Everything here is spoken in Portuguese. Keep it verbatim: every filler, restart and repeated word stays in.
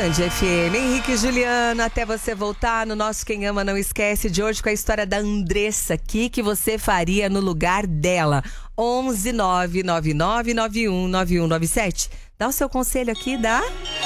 Band F M, Henrique e Juliano, até você voltar no nosso Quem Ama Não Esquece de hoje com a história da Andressa. O que, que você faria no lugar dela? onze nove nove nove nove um nove um nove sete. Dá o seu conselho aqui, dá?